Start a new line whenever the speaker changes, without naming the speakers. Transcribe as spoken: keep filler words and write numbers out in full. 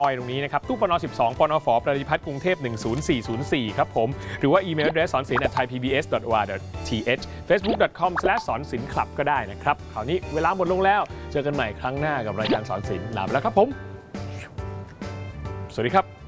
ออยตรงนี้นะครับตู้ปนสิบสองปนฝประดิพัฒน์กรุงเทพหนึ่งศูนย์สี่ศูนย์สี่ครับผมหรือว่าอีเมล address สอนศิลป์ at ไทยพีบีเอส ดอท โอ อาร์ ดอท ที เอช เฟซบุ๊ก ดอท คอม สแลช สอนศิลป์คลับก็ได้นะครับคราวนี้เวลาหมดลงแล้วเจอกันใหม่ครั้งหน้ากับรายการสอนศิลป์ลาไปแล้วครับผมสวัสดีครับ